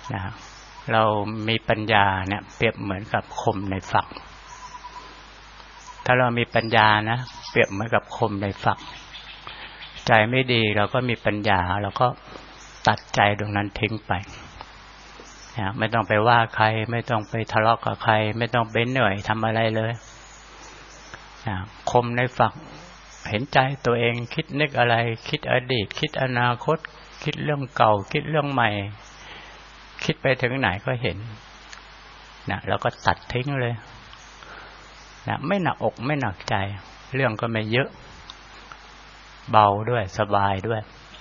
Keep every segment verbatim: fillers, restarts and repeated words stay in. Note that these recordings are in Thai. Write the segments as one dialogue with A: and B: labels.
A: นะเรามีปัญญาเนี่ยเปรียบเหมือนกับคมในฝักถ้าเรามีปัญญานะเปรียบเหมือนกับคมในฝักใจไม่ดีเราก็มีปัญญาเราก็ตัดใจตรงนั้นทิ้งไปนะไม่ต้องไปว่าใครไม่ต้องไปทะเลาะกับใครไม่ต้องไปเหนื่อยทำอะไรเลยนะคมในฝักเห็นใจตัวเองคิดนึกอะไรคิดอดีตคิดอนาคตคิดเรื่องเก่าคิดเรื่องใหม่คิดไปถึงไหนก็เห็นนะแล้วก็ตัดทิ้งเลยนะไม่หนักอกไม่หนักใจเรื่องก็ไม่เยอะเบาด้วยสบายด้วย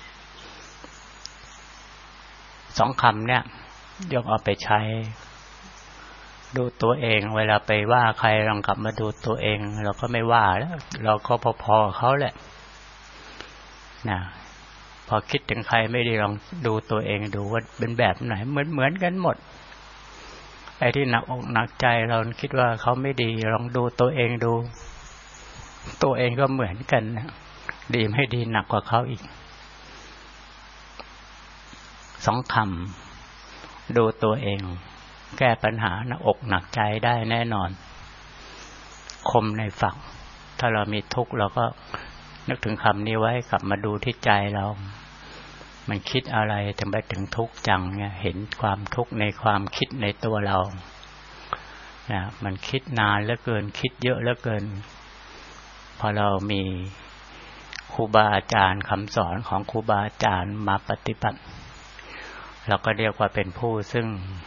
A: สองคำเนี่ยยกเอาไปใช้ดูตัวเองเวลาไปว่าใครลองกลับมาดูตัวเองเราก็ไม่ว่าแล้วเราก็พอๆเขาแหละนะพอคิดถึงใครไม่ดีลองดูตัวเองดูว่าเป็นแบบไหนเหมือนๆกันหมดไอ้ที่หนักอกหนักใจเราคิดว่าเขาไม่ดีลองดูตัวเองดูตัวเองก็เหมือนกันนะดีไม่ดีหนักกว่าเขาอีกสองคำดูตัวเองแก้ปัญหาหนักอกหนักใจได้แน่นอนคมในฝักถ้าเรามีทุกข์เราก็นึกถึงคำนี้ไว้กลับมาดูที่ใจเรามันคิดอะไรถึงไปถึงทุกข์จังเนี่ยเห็นความทุกข์ในความคิดในตัวเรานะมันคิดนานเหลือเกินคิดเยอะเหลือเกินพอเรามีครูบาอาจารย์คำสอนของครูบาอาจารย์มาปฏิบัติเราก็เรียกว่าเป็นผู้ซึ่ง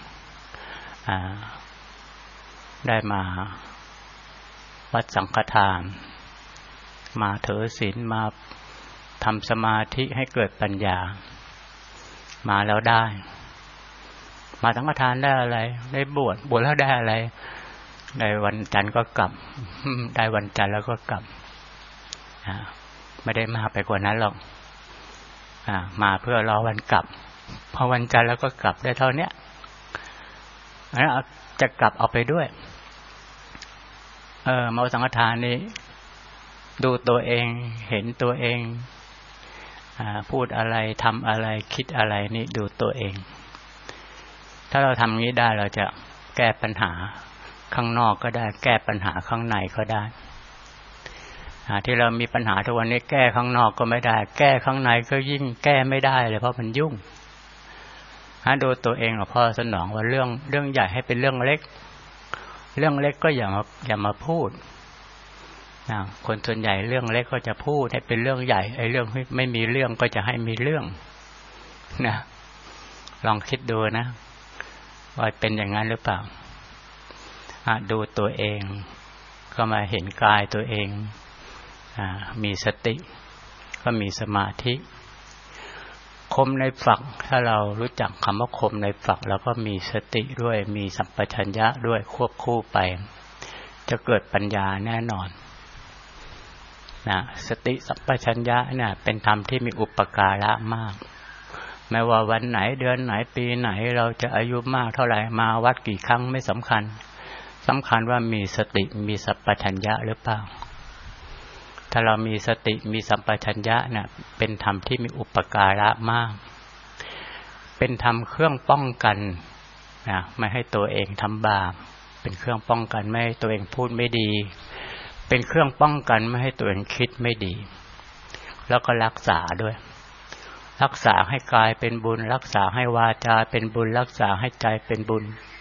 A: ได้มาวัดสังฆทานมาถือศีลมาทำสมาธิให้เกิดปัญญามาแล้วได้มาสังฆทานได้อะไรได้บวชบวชแล้วได้อะไรได้วันจันทร์ก็กลับได้วันจันทร์แล้วก็กลับไม่ได้มากไปกว่านั้นหรอกมาเพื่อรอวันกลับพอวันจันทร์แล้วก็กลับได้เท่านี้แล้วจะกลับเอาไปด้วยเออมาสังฆทานนี้ดูตัวเองเห็นตัวเองพูดอะไรทำอะไรคิดอะไรนี่ดูตัวเองถ้าเราทำงี้ได้เราจะแก้ปัญหาข้างนอกก็ได้แก้ปัญหาข้างในก็ได้ที่เรามีปัญหาทุกวันนี้แก้ข้างนอกก็ไม่ได้แก้ข้างในก็ยิ่งแก้ไม่ได้เลยเพราะมันยุ่งดูตัวเองหลวงพ่อสนองว่าเรื่องเรื่องใหญ่ให้เป็นเรื่องเล็กเรื่องเล็กก็อย่ามาอย่ามาพูดนะคนส่วนใหญ่เรื่องเล็กก็จะพูดให้เป็นเรื่องใหญ่ไอ้เรื่องไม่มีเรื่องก็จะให้มีเรื่องนะลองคิดดูนะว่าเป็นอย่างนั้นหรือเปล่าดูตัวเองก็มาเห็นกายตัวเองมีสติก็มีสมาธิคมในฝักถ้าเรารู้จักคำว่าคมในฝักเราก็มีสติด้วยมีสัมปชัญญะด้วยควบคู่ไปจะเกิดปัญญาแน่นอนนะสติสัมปชัญญะเนี่ยเป็นธรรมที่มีอุปการะมากไม่ว่าวันไหนเดือนไหนปีไหนเราจะอายุมากเท่าไหร่มาวัดกี่ครั้งไม่สำคัญสำคัญว่ามีสติมีสัมปชัญญะหรือเปล่าถ้าเรามีสติมีสัมปชัญญะเนี่ยเป็นธรรมที่มีอุปการะมากเป็นธรรมเครื่องป้องกันนะไม่ให้ตัวเองทำบาปเป็นเครื่องป้องกันไม่ให้ตัวเองพูดไม่ดีเป็นเครื่องป้องกันไม่ให้ตัวเองคิดไม่ดีแล้วก็รักษาด้วยรักษาให้กายเป็นบุญรักษาให้วาจาเป็นบุญรักษาให้ใจเป็นบุญ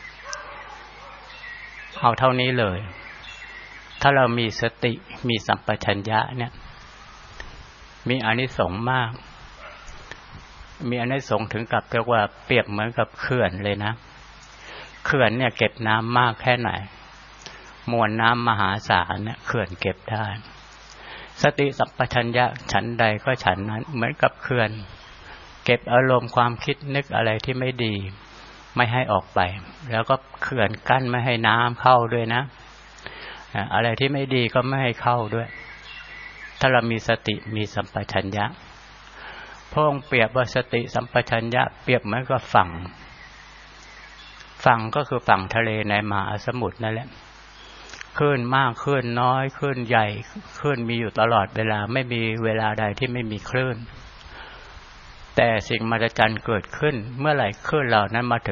A: เอาเท่านี้เลยถ้าเรามีสติมีสัมปชัญญะเนี่ยมีอานิสงส์มากมีอานิสงส์ถึงกับเรียกว่าเปรียบเหมือนกับเขื่อนเลยนะเขื่อนเนี่ยเก็บน้ำมากแค่ไหนมวลน้ำมหาศาลเนี่ยเขื่อนเก็บได้สติสัมปชัญญะฉันใดก็ฉันนั้นเหมือนกับเขื่อนเก็บอารมณ์ความคิดนึกอะไรที่ไม่ดีไม่ให้ออกไปแล้วก็เขื่อนกั้นไม่ให้น้ำเข้าด้วยนะอะไรที่ไม่ดีก็ไม่ให้เข้าด้วยถ้าเรามีสติมีสัมปชัญญะพระองค์เปรียบว่าสติสัมปชัญญะเปรียบเหมือนกับฝั่งฝั่งก็คือฝั่งทะเลในมหาสมุทรนั่นแหละคลื่นมากคลื่นน้อยคลื่นใหญ่คลื่นมีอยู่ตลอดเวลาไม่มีเวลาใดที่ไม่มีคลื่นแต่สิ่งมหัศจรรย์เกิดขึ้นเมื่อไหร่คลื่นเหล่านั้นมาถึง